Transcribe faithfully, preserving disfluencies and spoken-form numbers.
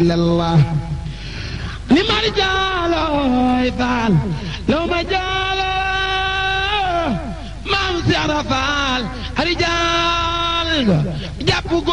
illallah ni mari jaaloy faal law ma jaalo maam si arafaal ari jaal jàpp